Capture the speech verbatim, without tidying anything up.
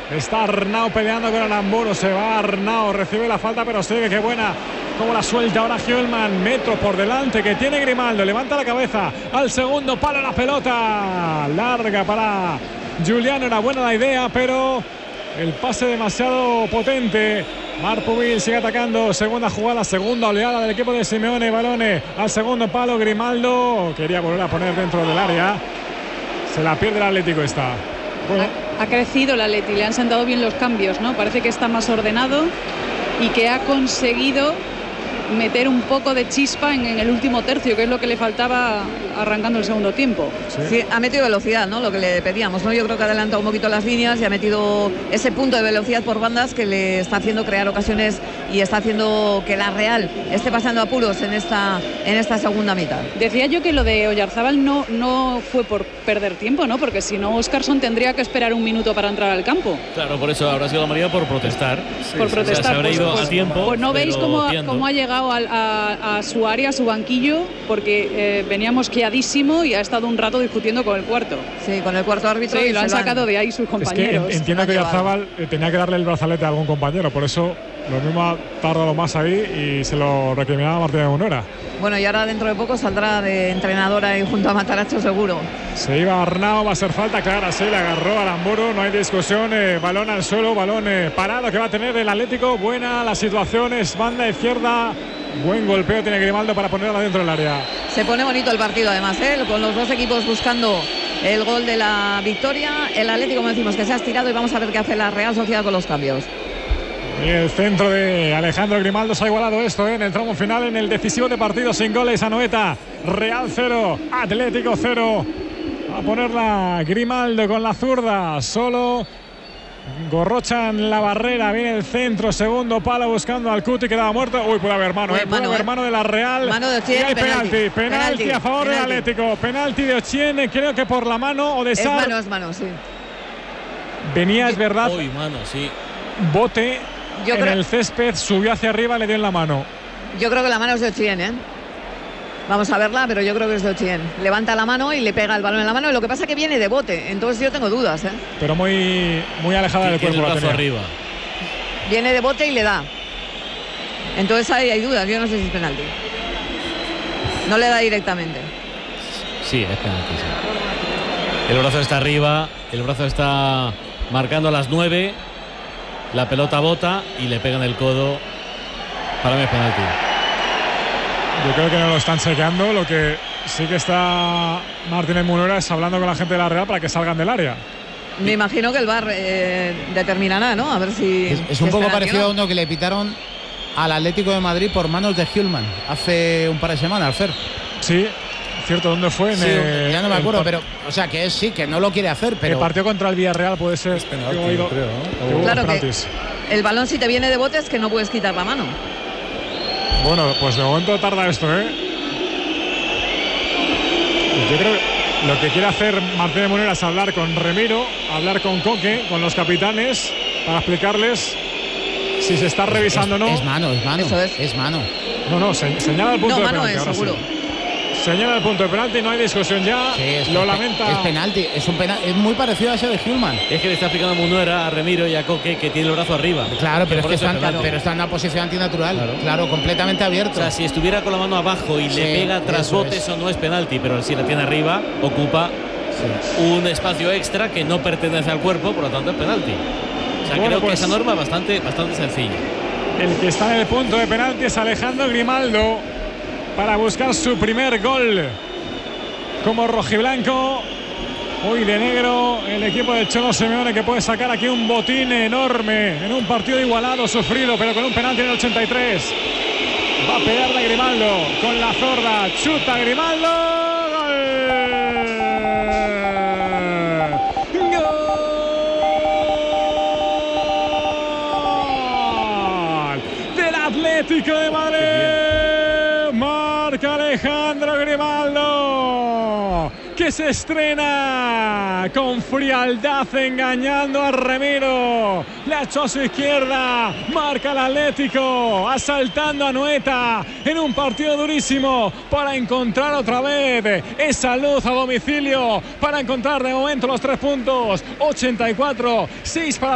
Está Arnau peleando con Aramburu. Se va Arnau, recibe la falta, pero sigue. Qué buena como la suelta ahora Hjulmand. Metro por delante que tiene Grimaldo. Levanta la cabeza al segundo palo la pelota. Larga para Giuliano. Era buena la idea, pero el pase demasiado potente. Marpubil sigue atacando. Segunda jugada, segunda oleada del equipo de Simeone. Balone al segundo palo. Grimaldo quería volver a poner dentro del área. Se la pierde el Atlético esta. Bueno. Ha, ha crecido el Atleti, le han sentado bien los cambios, ¿no? Parece que está más ordenado y que ha conseguido meter un poco de chispa en, en el último tercio, que es lo que le faltaba arrancando el segundo tiempo. Sí. Sí, ha metido velocidad, ¿no? Lo que le pedíamos, ¿no? Yo creo que ha adelantado un poquito las líneas y ha metido ese punto de velocidad por bandas que le está haciendo crear ocasiones y está haciendo que la Real esté pasando apuros en esta, en esta segunda mitad. Decía yo que lo de Oyarzábal no, no fue por perder tiempo, ¿no? Porque si no, Óscarson tendría que esperar un minuto para entrar al campo. Claro, por eso habrá sido la mayoría por protestar. Sí, por protestar. O sea, se habrá ido pues, a tiempo. Pues no veis cómo, cómo ha llegado A, a, a su área, a su banquillo, porque eh, venía mosqueadísimo y ha estado un rato discutiendo con el cuarto. Sí, con el cuarto árbitro. Sí, y lo han sacado han... de ahí sus compañeros. Es que entiendo que Oyarzábal eh, tenía que darle el brazalete a algún compañero, por eso lo mismo ha tardado más ahí y se lo recriminaba Martínez Munera. Bueno, y ahora dentro de poco saldrá de entrenadora ahí junto a Matarazzo seguro. Se iba Arnau, va a ser falta clara, sí, le agarró a Aramburu, no hay discusión, eh, balón al suelo, balón eh, parado que va a tener el Atlético. Buena la situación, es banda izquierda. Buen golpeo tiene Grimaldo para ponerla dentro del área. Se pone bonito el partido además, ¿eh? Con los dos equipos buscando el gol de la victoria. El Atlético, como decimos, que se ha estirado y vamos a ver qué hace la Real Sociedad con los cambios. Y el centro de Alejandro Grimaldo se ha igualado esto, ¿eh? En el tramo final, en el decisivo de partido sin goles. Anoeta, Real cero, Atlético cero. A ponerla Grimaldo con la zurda, solo Gorrochan la barrera, viene el centro, segundo palo buscando al Cuti, quedaba muerto. Uy, puede haber mano, eh, puede haber mano de la Real. Mano de Ochieng, y hay penalti, penalti, penalti a favor penalti. del Atlético. Penalti de Ochieng, creo que por la mano o de Sar. Es mano, es mano, sí. Venía, es verdad. Uy, mano, sí. Bote Yo en creo... el césped, subió hacia arriba, le dio en la mano. Yo creo que la mano es de Ochieng, ¿eh? Vamos a verla, pero yo creo que es de Ochieng. Levanta la mano y le pega el balón en la mano. Lo que pasa es que viene de bote, entonces yo tengo dudas, ¿eh? Pero muy, muy alejada del cuerpo. El brazo arriba. Viene de bote y le da. Entonces ahí hay dudas, yo no sé si es penalti. No le da directamente. Sí, es penalti, sí. El brazo está arriba, el brazo está marcando a las nueve. La pelota bota y le pega en el codo. Para mí es penalti. Yo creo que no lo están chequeando. Lo que sí que está Martínez Munera es hablando con la gente de la Real para que salgan del área. Me imagino que el V A R eh, determinará, ¿no? A ver si... Es, es un poco parecido a uno que le pitaron al Atlético de Madrid por manos de Hjulmand hace un par de semanas, Fer. Sí, cierto, ¿dónde fue? En sí, el, ya no me acuerdo, pero... O sea, que es, sí, que no lo quiere hacer, pero... El partido contra el Villarreal puede ser... Es penalti, yo yo creo, ¿no? Que claro que penaltis. El balón, si te viene de bote, es que no puedes quitar la mano. Bueno, pues de momento tarda esto, ¿eh? Yo creo que lo que quiere hacer Martínez Munera es hablar con Remiro, hablar con Coque, con los capitanes, para explicarles si se está revisando o no. Es mano, es mano. Eso es. Es mano. No, no, se, señala el punto No, de mano penalti. es, ahora seguro. sí. Señala el punto de penalti, no hay discusión ya. Sí, es, lo es, lamenta. Es penalti, es un penal, es muy parecido a ese de Hjulmand. Es que le está explicando a Munera, a Remiro y a Coque que tiene el brazo arriba. Claro, pero es que eso están, penalti. pero está en una posición antinatural. Claro. Claro, completamente abierto. O sea, si estuviera con la mano abajo y Sí, le pega tras eso bote, es. eso no es penalti, pero si la tiene arriba, ocupa sí. un espacio extra que no pertenece al cuerpo, por lo tanto es penalti. O sea, Bueno, creo pues, que esa norma es bastante, bastante sencilla. El que está en el punto de penalti es Alejandro Grimaldo para buscar su primer gol como rojiblanco. Hoy de negro el equipo de Cholo Simeone, que puede sacar aquí un botín enorme en un partido igualado, sufrido, pero con un penalti en el ochenta y tres. Va a pegarle a Grimaldo con la zurda, chuta Grimaldo, gol, gol del Atlético de Madrid. Marca Alejandro Grimaldo, que se estrena con frialdad engañando a Remiro. Le ha hecho a su izquierda, marca el Atlético, asaltando a Anoeta en un partido durísimo para encontrar otra vez esa luz a domicilio, para encontrar de momento los tres puntos. ochenta y cuatro, seis para